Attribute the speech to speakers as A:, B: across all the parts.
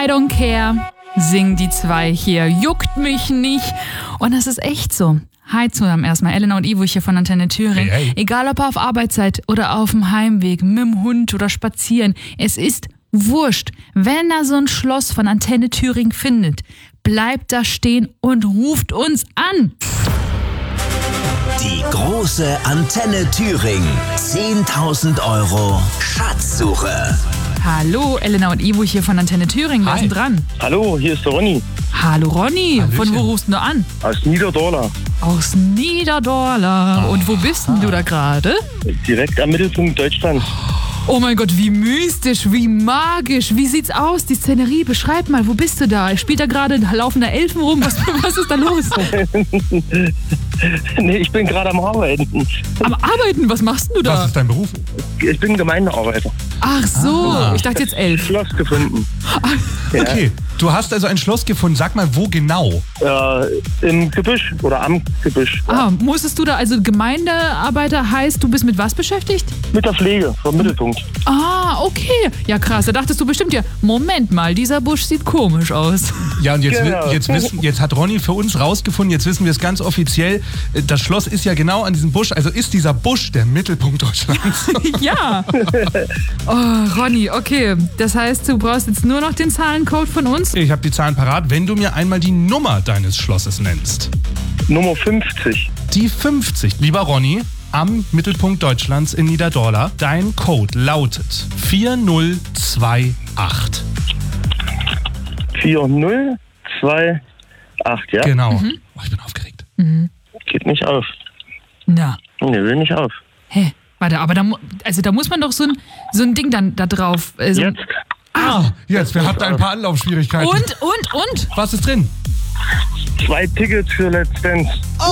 A: I don't care, singen die zwei hier. Juckt mich nicht. Und das ist echt so. Hi zusammen erstmal, Elena und Ivo hier von Antenne Thüringen.
B: Hey.
A: Egal ob auf Arbeit seid oder auf dem Heimweg, mit dem Hund oder spazieren, es ist wurscht. Wenn er so ein Schloss von Antenne Thüringen findet, bleibt da stehen und ruft uns an.
C: Die große Antenne Thüringen. 10.000 € Schatzsuche.
A: Hallo, Elena und Ivo hier von Antenne Thüringen. Wer ist denn dran?
D: Hallo, hier ist der Ronny
A: Hallo Ronny,
B: Hallöchen.
A: von wo rufst du an?
D: aus Niederdorla.
A: Aus Niederdorla. Und wo bist denn du da gerade?
D: Direkt am Mittelpunkt Deutschland.
A: Oh mein Gott, wie mystisch, wie magisch. Wie sieht's aus, die Szenerie? Beschreib mal, wo bist du da? Spielt da gerade laufender Elfen rum? Was ist da los?
D: Nee, ich bin gerade am Arbeiten.
A: Am Arbeiten, was machst denn du
B: Was
A: da?
B: ist dein Beruf?
D: Ich bin Gemeindearbeiter.
A: Ach so, ich dachte jetzt 11.
D: Schloss gefunden.
B: Okay, du hast also ein Schloss gefunden. Sag mal, wo genau?
D: Im Gebüsch oder am Gebüsch.
A: Musstest du da, also Gemeindearbeiter heißt, du bist mit was beschäftigt?
D: Mit der Pflege vom Mittelpunkt.
A: Okay. Ja krass, da dachtest du bestimmt ja, Moment mal, dieser Busch sieht komisch aus.
B: Ja, und
D: Genau.
B: jetzt hat Ronny für uns rausgefunden, jetzt wissen wir es ganz offiziell, das Schloss ist ja genau an diesem Busch, also ist dieser Busch der Mittelpunkt Deutschlands.
A: Ja. Oh, Ronny, okay. Das heißt, du brauchst jetzt nur noch den Zahlencode von uns?
B: Ich habe die Zahlen parat, wenn du mir einmal die Nummer deines Schlosses nennst.
D: Nummer 50.
B: Die 50. Lieber Ronny, am Mittelpunkt Deutschlands in Niederdorla, dein Code lautet 4028.
D: 4028, ja?
B: Genau. Oh, ich bin aufgeregt.
D: Geht nicht auf.
A: Na.
D: Nee, will nicht auf.
A: Hä? Warte, aber da muss man doch so ein Ding dann da drauf.
D: Jetzt.
B: Jetzt, wir hatten ein paar Anlaufschwierigkeiten.
A: Und?
B: Was ist drin?
D: 2 Tickets für Let's Dance.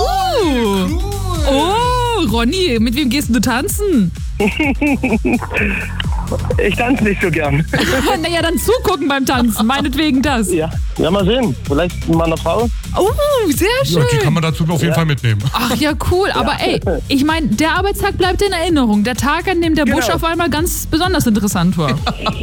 A: Oh, Ronny, mit wem gehst du tanzen?
D: Ich tanze nicht so gern.
A: Naja, dann zugucken beim Tanzen, meinetwegen das.
D: Ja, mal sehen. Vielleicht mit meiner Frau.
A: Oh, sehr schön.
B: Ja, die kann man dazu auf jeden Fall mitnehmen.
A: Ach ja, cool. Aber ey, ich meine, der Arbeitstag bleibt in Erinnerung. Der Tag, an dem der Busch auf einmal ganz besonders interessant war.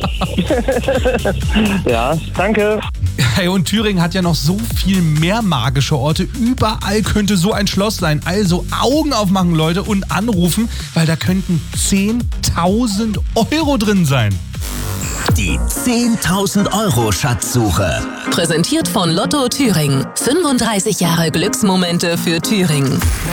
D: Ja, danke.
B: Hey, und Thüringen hat ja noch so viel mehr magische Orte. Überall könnte so ein Schloss sein. Also Augen aufmachen, Leute, und anrufen, weil da könnten 10.000 € drin sein.
C: Die 10.000 € Schatzsuche.
E: Präsentiert von Lotto Thüringen. 35 Jahre Glücksmomente für Thüringen.